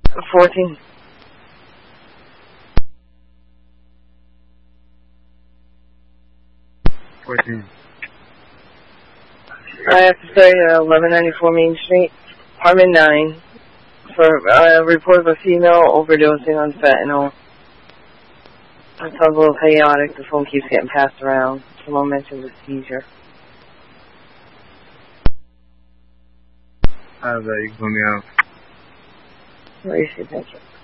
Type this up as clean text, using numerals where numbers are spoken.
14. I have to say 1194 Main Street, apartment 9, for a report of a female overdosing on fentanyl. It's a little chaotic. The phone keeps getting passed around. Someone mentioned a seizure. You can put me out. Where is she? Thank you.